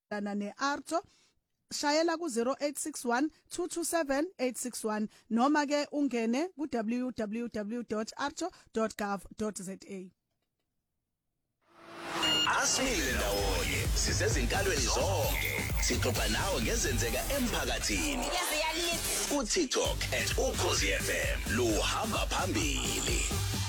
lana neArto shayela ku 0861 227 861 noma ke ungene ku www.arto.gov.za. Asimile ndawonye sisezinkalweni zonke sixoxa nawe ngezenzeka emphakathini ku TikTok @ukhozi-FM luhamba phambili.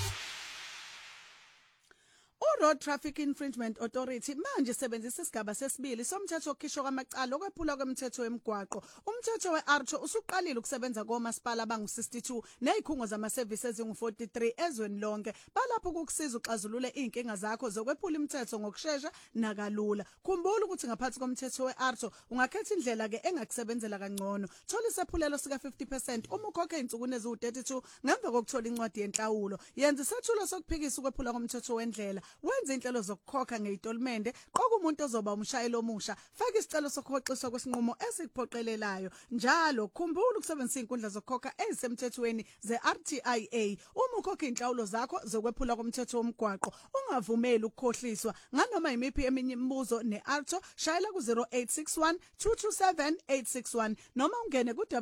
Road Traffic Infringement Authority manje sebenzisa isigaba sesibili somthetho okhishwa kwamacala okwephula kwemthetho emgwaqo. Umthetho weArto usuqalile ukusebenza komasipala abangu62 nezikhungo zamaservice ezingu43 ezweni lonke. Balapho ukukusiza uxazulule inkinga zakho zokwephula imithetho ngokusheshsha nakalula. Khumbula ukuthi ngaphansi komthetho weArto ungakhetha indlela ke engakusebenzela kangcono. Thola isephulelo sika 50% uma ukhokha insuku eziwu32 ngemva kokuthola incwadi yenhlawulo. Yenza isethulo sokuphikisa ukwephula komthetho wendlela. Wenza inhlelo zokukhokha ngeitolmende, qoka umuntu ozoba umshayeli omusha, faka isicelo sokuhoxiswa kwesinqumo esikuphoqelelayo. Njalo khumbula ukusebenzisa inkundla zokukhokha ezisemthethweni ze-RTIA. Uma ukhokha inhlawulo zakho zokwephula komthetho womgwaqo, ungavumeli ukukhohliswa. Nganoma imiphi eminye imibuzo neArto, shayela ku 0861 227 861 noma ungene ku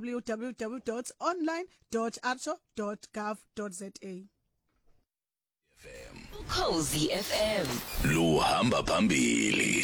www.online.arto.gov.za. Ukhozi FM luhamba phambili.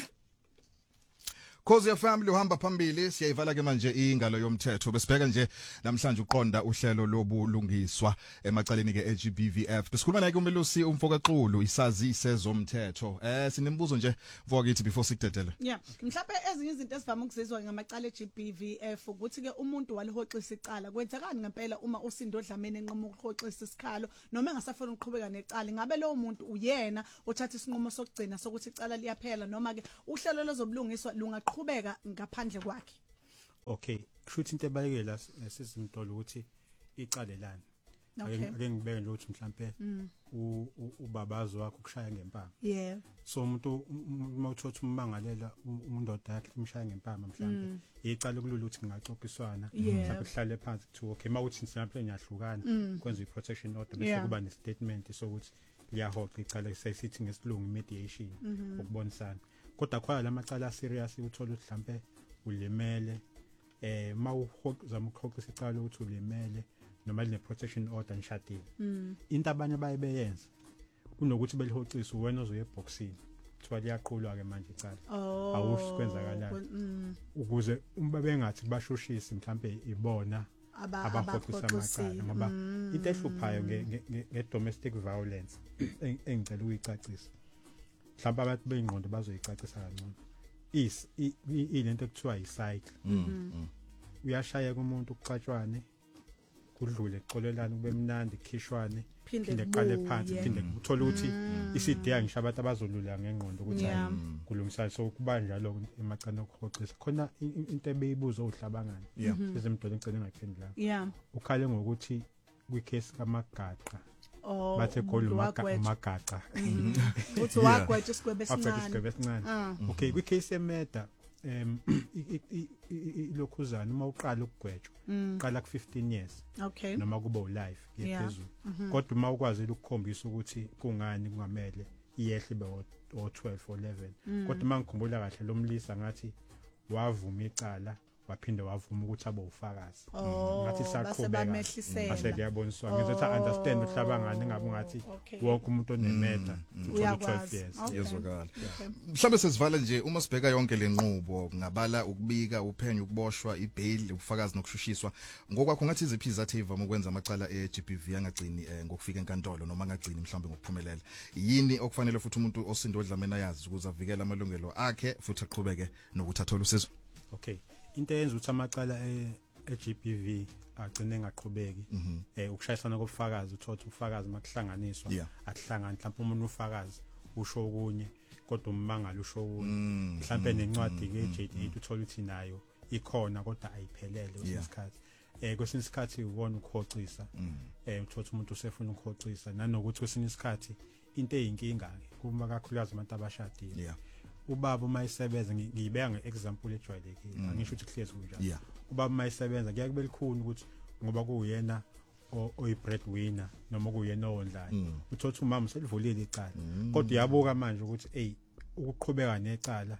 Ukhozi FM luhamba phambili siyayivala ke manje ingalo yomthetho besibheka nje namhlanje uqonda uhlelo lobulungiswa emacaleni ke eGBVF. Besikhuluma naye uMelusi umfokaxulu isazi sezomthetho. Sinembuzo nje mfokithi before sikudedele. Yeah, mhlawumbe ezinye izinto ezivama ukuzizwa ngamacala eGBVF ukuthi ke umuntu walihoxisa icala. Kwenzekani ngempela uma usindo dlameni enqoma ukuhoxisa isikhalo noma engasafuna ukuqhubeka necala? Ngabe lo muntu uyena othatha isinqumo sokugcina sokuthi icala liyaphela noma ke uhlelo lozobulungiswa qhubeka ngaphandle kwakhe? Okay, kushuthi into ebalekile la sizimthola ukuthi icale lana. Ake ngibeke nje ukuthi mhlambe ubabazo wakho ukushaya ngempama. Yeah. So umuntu mawuthothi ummangalela umundoda yakhe umshaya ngempama mhlambe icala kulula ukuthi ngingaxoxiswana mhlambe kuhlale phansi kuthi okay mawuthi mhlambe ngiyahlukana kwenza i-protection order bese kuba ne-statement sokuthi liyahoxa icala sesithi ngesilungu mediation ukubonisana. Kodwa khona lamacala serious uthola ukuthi mhlambe ulimele mawuzama ukuxoxisa icala ukuthi ulimele noma line protection order nishadile. Into abanye bayebenza kunokuthi belihoxisa wena ozoye eboxini kuthiwa liyaqulwa ke manje icala. Awusho kwenzakalani ukuze uma bengathi bashushisi mhlambe ibona abahoxisa amacala ngoba into ehluphayo nge-domestic violence engicela ukuyicacisa. Mhlawumbe abantu bengqondo bazoyicacisa kangcono. Ilento ekuthiwa i-cycle. Uyashaya kumuntu ukuxatshwane kudlule kuxolelana kube mnandi khishwane phinde qale phansi phinde uthola ukuthi isideya ngisho abantu abazolula ngengqondo ukuthi kulungisana so kuba njalo emacana okuhoxisa khona into ebeyibuza uhlabangani ezemntwana engicela ngayiphendula ukhale ngokuthi kwicase kaMagaqa bathe kholo Magaqa uthi wagwethe isigwebe esincane. Okay, kwicase eMeda ilokhuzana uma uqala ukugwetshwa uqala ku 15 years noma kuba ulife yephezulu kodwa uma ukwazi ukukhombisa ukuthi kungani kungamele iyehle be o 12 or 11 kodwa mangikhumbula kahle lo mlisa ngathi wavuma icala waphinda wavuma ukuthi abe ufakazi ngathi saqhubeka base kuyaboniswa ngizothi understand uhlabangani ngabe ngathi wonke umuntu onemeta uthola 12 years yezwakala. Mhlambe sesivala nje uma sibheka yonke lenqubo ngabala ukubika uphenyo ukuboshwa ibail ubufakazi nokushushiswa ngokwakho ngathi iziphi izathu ezivama ukwenza amacala eGBV angagcini ngokufika enkantolo noma angagcini mhlambe ngokuphumelela yini okufanele futhi umuntu osindo odlameni ayazi ukuze avikele amalungelo akhe futhi aqhubeke nokuthathola usizo? Okay, into eyenza ukuthi amacala eGBV agcine engaqhubeki ukushayisana kobufakazi uthothi ufakazi makuhlanganiswa akuhlangana mhlawumbe umuntu ufakazi usho okunye kodwa ummangalo usho okunye mhlawumbe nencwadi ke-J8 uthola ukuthi nayo ikhona kodwa ayiphelele kwesikhathi kwesinye isikhathi uwona ukuhoxisa uthothi umuntu usefuna ukuhoxisa nanokuthi kwesinye isikhathi into eyinkinga kuma kakhulukazi abantu abashadile ubaba uma isebenza ngiyibeka ngeexample ejwayelekile angisho ukuthi kuhlezi kunjalo ubaba uma isebenza kuya kube likhuni ukuthi ngoba kuyena oyi-breadwinner noma kuyena owondlayo uthothi umama selivulile icala kodwa uyabuka manje ukuthi ukuqhubeka necala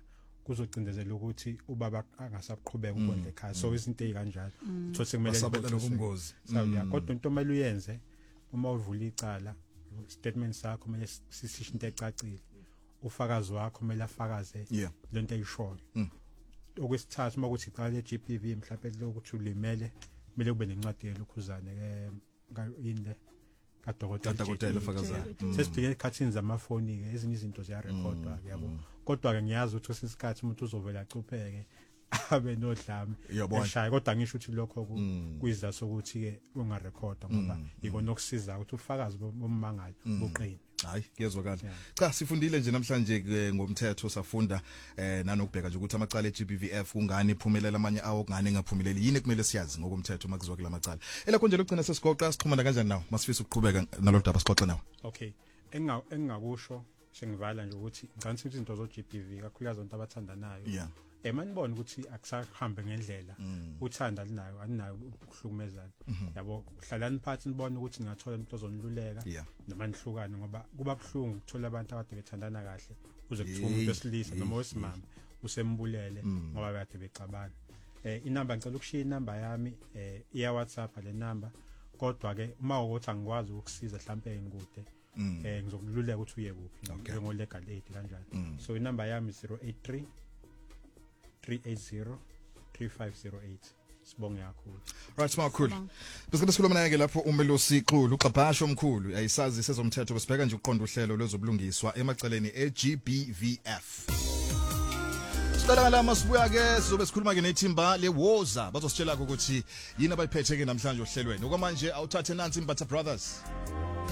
kuzocindezela ukuthi ubaba angasaqhubeka ukondla ekhaya so izinto ezikanjalo uthothi sekumele Basabela nobungozi. sabuya kodwa into omele uyenze uma uvula icala statement sakho kumele sisisho into ecacile ufakazi wakho kumele afakaze Yeah. lento eyishoyo okwesithathu uma kuthi icala le-GBV mhlawumbe lokuthi ulimele kumele ube nencwadi yelokhuzane yini Kadokotela fakaza. sesibheke ekhathini zamafoni ke ezinye izinto ziyarekhodwa yabo kodwa ke ngiyazi ukuthi kwesinye umuntu uzovela acupheke abe nodlame Yabona. eshaya kodwa ngisho ukuthi lokho kuyiza sokuthi ke ungarekhoda ngoba ikona okusiza ukuthi ufakazi bommangali buqine. Hayi kuyezwakala. Cha sifundile nje namhlanje ngomthetho safunda nanokubheka nje ukuthi amacala eGBVF kungani iphumelela amanye awo kungani engaphumeleli yini kumele siyazi ngokomthetho makuzwa kula macala. Elakho nje lokugcina sesigoqa sixhumana kanjani nawe masifisa ukuqhubeka nalodaba sixoxe nawe. Okay engingakusho sengivala nje ukuthi ngicela ukuthi izinto zo GBV kakhulukazi abantu abathandanayo Yeah. manibona ukuthi akusahambe ngendlela uthanda linayo aninayo ukuhlukumezana yabo hlalani phansi nibone ukuthi ningathola umuntu ozoniluleka Yeah. noma nihlukane ngoba kuba buhlungu ukuthola abantu abade bethandana kahle uze kuthiwa umuntu wesilisa noma wesimama usembulele ngoba kade bexabana inamba ngicela ukushiya inamba yami iya WhatsApp le number kodwa ke uma ukuthi angikwazi ukusiza mhlambe ngikude ngizokululeka ukuthi uye kuphi ngo legal aid kanjalo so inamba yami 083 380 3508 sibonge kakhulu. Right makhulu. Bese sikhuluma naye ke lapho uMelosi Xulu uxabhasho omkhulu ayisazi sezomthetho besibheka nje ukuqonda uhlelo lwezobulungiswa emaceleni eGBVF. Siqala la masibuya ke sizobe sikhuluma ke nethimba leWoza bazositshela ukuthi yini abayiphethe ke namhlanje ohlelweni. Okwamanje awuthathe nansi Mbatha Brothers.